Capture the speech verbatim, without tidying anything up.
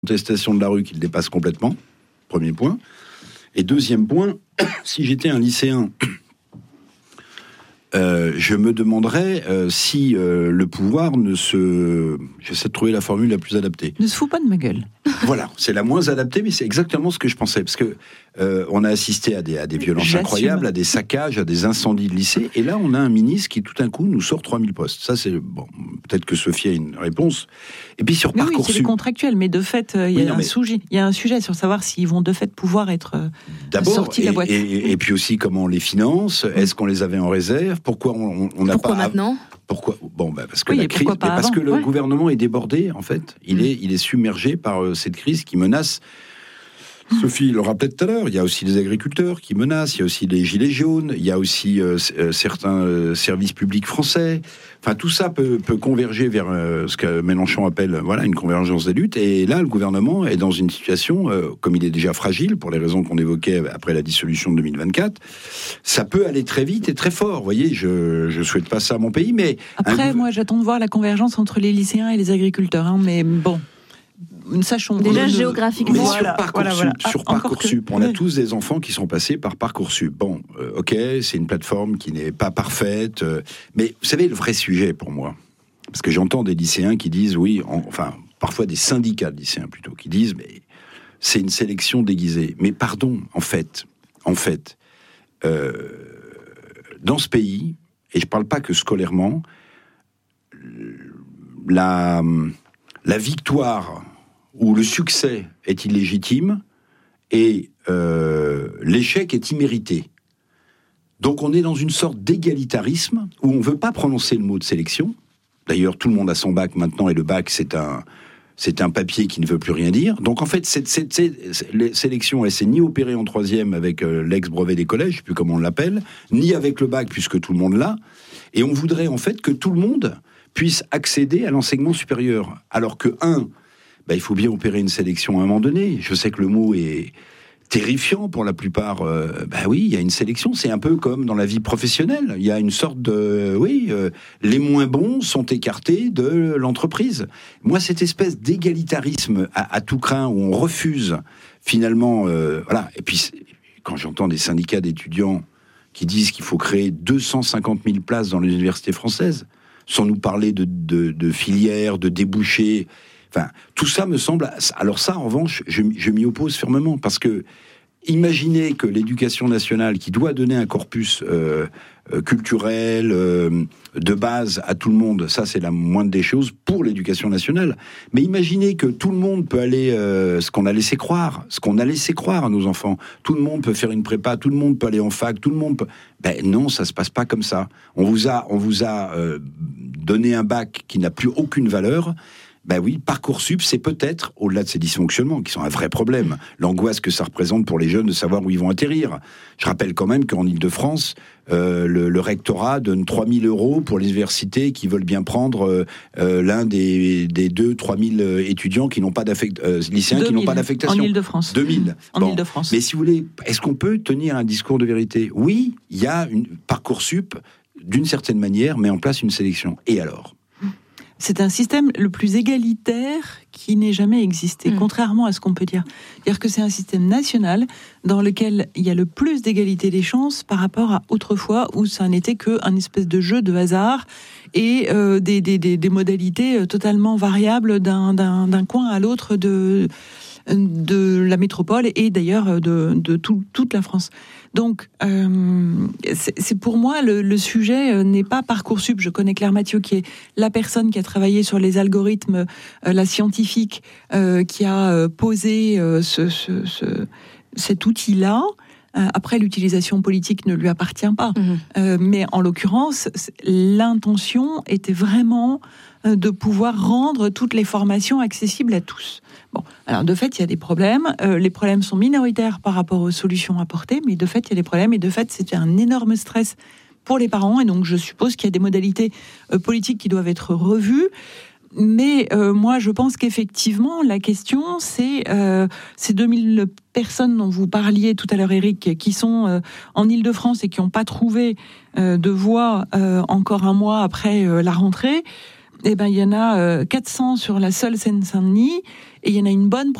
contestation de la rue qui le dépasse complètement, premier point. Et deuxième point, si j'étais un lycéen, euh, je me demanderais euh, si euh, le pouvoir ne se... J'essaie de trouver la formule la plus adaptée. Ne se fout pas de ma gueule. Voilà, c'est la moins adaptée, mais c'est exactement ce que je pensais. Parce que euh, on a assisté à des, à des violences J'assume. incroyables, à des saccages, à des incendies de lycées. Et là, on a un ministre qui, tout d'un coup, nous sort trois mille postes. Ça, c'est... Bon, peut-être que Sophie a une réponse. Et puis sur mais Parcoursup... Oui, c'est les contractuels, mais de fait, il euh, y, oui, a un mais... sujet, y a un sujet sur savoir s'ils vont de fait pouvoir être euh, D'abord, sortis de la boîte. Et, et, et puis aussi, comment on les finance. Est-ce qu'on les avait en réserve? Pourquoi on n'a pas... Pourquoi maintenant? Pourquoi? Bon, bah parce que oui, la crise, parce avant, que le ouais. gouvernement est débordé, en fait. Il mmh. est, il est submergé par euh, cette crise qui menace. Mmh. Sophie le rappelait tout à l'heure. Il y a aussi les agriculteurs qui menacent. Il y a aussi les gilets jaunes. Il y a aussi euh, euh, certains euh, services publics français. Enfin, tout ça peut, peut converger vers euh, ce que Mélenchon appelle, voilà, une convergence des luttes. Et là, le gouvernement est dans une situation, euh, comme il est déjà fragile pour les raisons qu'on évoquait après la dissolution de deux mille vingt-quatre. Ça peut aller très vite et très fort. Vous voyez, je je souhaite pas ça à mon pays, mais après, un... moi, j'attends de voir la convergence entre les lycéens et les agriculteurs. Hein, mais bon. Sachons déjà de... géographiquement. Mais voilà, sur Parcoursup, voilà, voilà. sur Ah, Parcoursup que... on a oui. tous des enfants qui sont passés par Parcoursup. Bon, euh, ok, c'est une plateforme qui n'est pas parfaite, euh, mais vous savez, le vrai sujet pour moi, parce que j'entends des lycéens qui disent, oui, en, enfin, parfois des syndicats de lycéens plutôt, qui disent, mais c'est une sélection déguisée. Mais pardon, en fait, en fait, euh, dans ce pays, et je ne parle pas que scolairement, la, la victoire où le succès est illégitime et euh, l'échec est immérité. Donc on est dans une sorte d'égalitarisme où on ne veut pas prononcer le mot de sélection. D'ailleurs, tout le monde a son bac maintenant, et le bac, c'est un, c'est un papier qui ne veut plus rien dire. Donc en fait, cette, cette, cette sélection, elle s'est ni opérée en troisième avec euh, l'ex-brevet des collèges, je ne sais plus comment on l'appelle, ni avec le bac, puisque tout le monde l'a. Et on voudrait en fait que tout le monde puisse accéder à l'enseignement supérieur. Alors que, un, bah, il faut bien opérer une sélection à un moment donné. Je sais que le mot est terrifiant pour la plupart. Euh, bah oui, il y a une sélection. C'est un peu comme dans la vie professionnelle. Il y a une sorte de... Oui, euh, les moins bons sont écartés de l'entreprise. Moi, cette espèce d'égalitarisme à, à tout crin où on refuse finalement... Euh, voilà. Et puis, quand j'entends des syndicats d'étudiants qui disent qu'il faut créer deux cent cinquante mille places dans les universités françaises, sans nous parler de, de, de filières, de débouchés... Enfin, tout ça me semble... Alors ça, en revanche, je, je m'y oppose fermement, parce que imaginez que l'éducation nationale, qui doit donner un corpus euh, euh, culturel, euh, de base à tout le monde, ça c'est la moindre des choses pour l'éducation nationale, mais imaginez que tout le monde peut aller... Euh, ce qu'on a laissé croire, ce qu'on a laissé croire à nos enfants, tout le monde peut faire une prépa, tout le monde peut aller en fac, tout le monde peut... Ben non, ça se passe pas comme ça. On vous a, on vous a euh, donné un bac qui n'a plus aucune valeur. Ben oui, Parcoursup, c'est peut-être, au-delà de ces dysfonctionnements, qui sont un vrai problème, l'angoisse que ça représente pour les jeunes de savoir où ils vont atterrir. Je rappelle quand même qu'en Ile-de-France, euh, le, le rectorat donne trois mille euros pour les universités qui veulent bien prendre euh, euh, l'un des, des deux, trois mille étudiants qui n'ont pas d'affect, euh, lycéens qui n'ont pas d'affectation. En Ile-de-France. deux mille. En Bon. Ile-de-France. Mais si vous voulez, est-ce qu'on peut tenir un discours de vérité? Oui, il y a une Parcoursup, d'une certaine manière, met en place une sélection. Et alors? C'est un système le plus égalitaire qui n'ait jamais existé, mmh. contrairement à ce qu'on peut dire. C'est-à-dire que c'est un système national dans lequel il y a le plus d'égalité des chances par rapport à autrefois où ça n'était qu'un espèce de jeu de hasard et euh, des, des, des, des modalités totalement variables d'un, d'un, d'un coin à l'autre de, de la métropole et d'ailleurs de, de tout, toute la France. Donc, euh, c'est, c'est pour moi, le, le sujet n'est pas Parcoursup. Je connais Claire Mathieu, qui est la personne qui a travaillé sur les algorithmes, euh, la scientifique euh, qui a euh, posé euh, ce, ce, ce, cet outil-là. Euh, après, l'utilisation politique ne lui appartient pas. Mmh. Euh, mais en l'occurrence, l'intention était vraiment euh, de pouvoir rendre toutes les formations accessibles à tous. Bon, alors de fait, il y a des problèmes. Euh, les problèmes sont minoritaires par rapport aux solutions apportées, mais de fait, il y a des problèmes. Et de fait, c'est un énorme stress pour les parents. Et donc, je suppose qu'il y a des modalités euh, politiques qui doivent être revues. Mais euh, moi, je pense qu'effectivement, la question, c'est euh, ces deux mille personnes dont vous parliez tout à l'heure, Éric, qui sont euh, en Ile-de-France et qui n'ont pas trouvé euh, de voie euh, encore un mois après euh, la rentrée. eh ben, il y en a euh, quatre cents sur la seule Seine-Saint-Denis, et il y en a une bonne